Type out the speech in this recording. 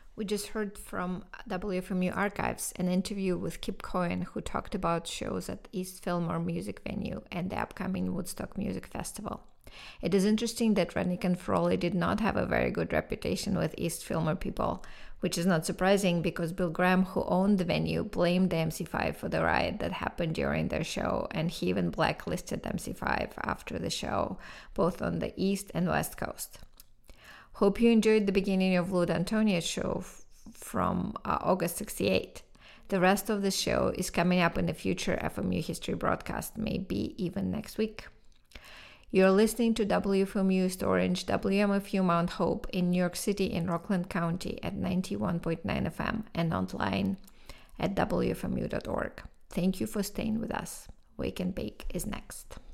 We just heard from WFMU Archives an interview with Kip Cohen, who talked about shows at East Fillmore Music Venue and the upcoming Woodstock Music Festival. It is interesting that Rednick and Frawley did not have a very good reputation with East Fillmore people, which is not surprising because Bill Graham, who owned the venue, blamed the MC5 for the riot that happened during their show, and he even blacklisted MC5 after the show, both on the East and West Coast. Hope you enjoyed the beginning of Lou D'Antonia's show from August 68. The rest of the show is coming up in a future FMU history broadcast, maybe even next week. You're listening to WFMU East Orange, WMFU Mount Hope in New York City and Rockland County at 91.9 FM and online at WFMU.org. Thank you for staying with us. Wake and Bake is next.